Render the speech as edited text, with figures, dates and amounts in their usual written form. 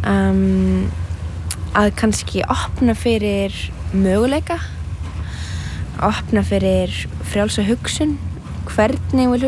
að kannski opna fyrir möguleika, opna fyrir frjálsa hugsun, hvernig við